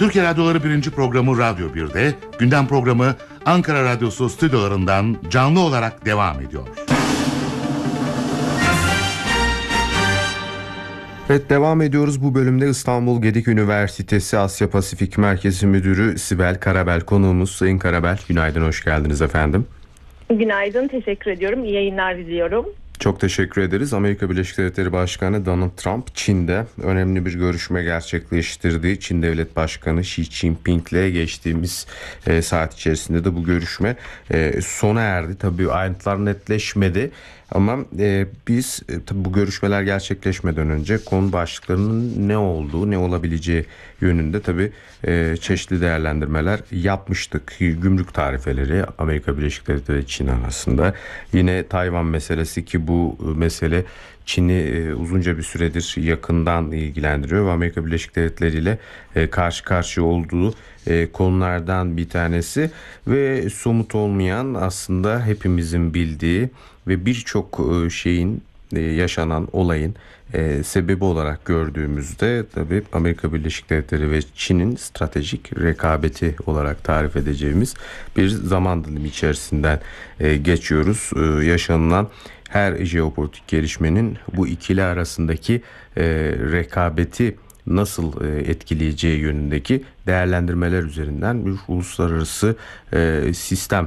Türkiye Radyoları 1. programı Radyo 1'de, gündem programı Ankara Radyosu stüdyolarından canlı olarak devam ediyor. Evet, devam ediyoruz. Bu bölümde İstanbul Gedik Üniversitesi Asya Pasifik Merkezi Müdürü Sibel Karabel konuğumuz. Sayın Karabel, günaydın, hoş geldiniz efendim. Günaydın, teşekkür ediyorum. İyi yayınlar diliyorum. Çok teşekkür ederiz. Amerika Birleşik Devletleri Başkanı Donald Trump, Çin'de önemli bir görüşme gerçekleştirdi. Çin Devlet Başkanı Xi Jinping ile geçtiğimiz saat içerisinde de bu görüşme sona erdi. Tabii ayrıntılar netleşmedi. Ama biz tabii bu görüşmeler gerçekleşmeden önce konu başlıklarının ne olduğu, ne olabileceği yönünde tabii çeşitli değerlendirmeler yapmıştık. Gümrük tarifeleri Amerika Birleşik Devletleri ve Çin arasında. Yine Tayvan meselesi ki bu mesele Çin'i uzunca bir süredir yakından ilgilendiriyor ve Amerika Birleşik Devletleri ile karşı karşıya olduğu konulardan bir tanesi ve somut olmayan, aslında hepimizin bildiği ve birçok şeyin, yaşanan olayın sebebi olarak gördüğümüzde tabii Amerika Birleşik Devletleri ve Çin'in stratejik rekabeti olarak tarif edeceğimiz bir zaman dilimi içerisinden geçiyoruz. Yaşanılan her jeopolitik gelişmenin bu ikili arasındaki rekabeti nasıl etkileyeceği yönündeki değerlendirmeler üzerinden bir uluslararası sistem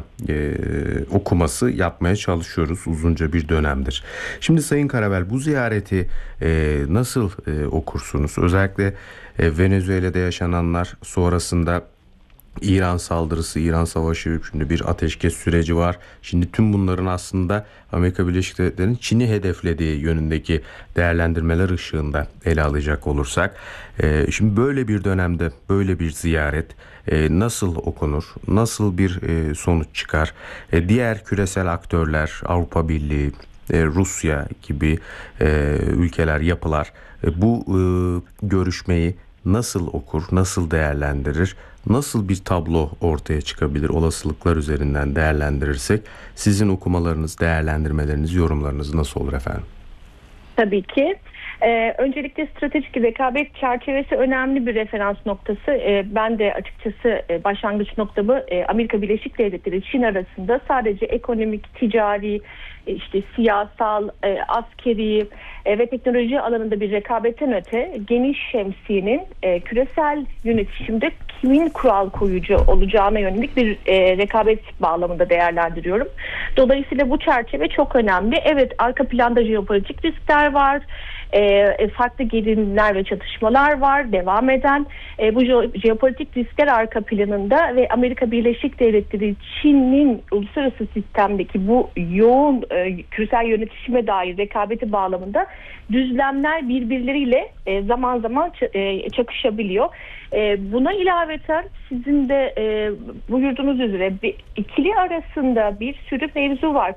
okuması yapmaya çalışıyoruz uzunca bir dönemdir. Şimdi Sayın Karabel, bu ziyareti nasıl okursunuz? Özellikle Venezuela'da yaşananlar sonrasında İran saldırısı, İran savaşı hükmünde bir ateşkes süreci var. Şimdi tüm bunların aslında Amerika Birleşik Devletleri'nin Çin'i hedeflediği yönündeki değerlendirmeler ışığında ele alacak olursak, şimdi böyle bir dönemde böyle bir ziyaret nasıl okunur, nasıl bir sonuç çıkar? Diğer küresel aktörler, Avrupa Birliği, Rusya gibi ülkeler, yapılar bu görüşmeyi nasıl okur, nasıl değerlendirir, nasıl bir tablo ortaya çıkabilir olasılıklar üzerinden değerlendirirsek? Sizin okumalarınız, değerlendirmeleriniz, yorumlarınız nasıl olur efendim? Tabii ki. Öncelikle stratejik rekabet çerçevesi önemli bir referans noktası. Ben de açıkçası başlangıç noktamı Amerika Birleşik Devletleri Çin arasında sadece ekonomik, ticari, işte siyasal, askeri ve teknoloji alanında bir rekabetten öte geniş şemsiyenin küresel yönetişimde kimin kural koyucu olacağına yönelik bir rekabet bağlamında değerlendiriyorum. Dolayısıyla bu çerçeve çok önemli. Evet, arka planda jeopolitik riskler var. Farklı gerilimler ve çatışmalar var devam eden. Bu jeopolitik riskler arka planında ve Amerika Birleşik Devletleri Çin'in uluslararası sistemdeki bu yoğun küresel yönetişime dair rekabeti bağlamında düzlemler birbirleriyle zaman zaman çakışabiliyor. Buna ilaveten sizin de buyurduğunuz üzere ikili arasında bir sürü mevzu var.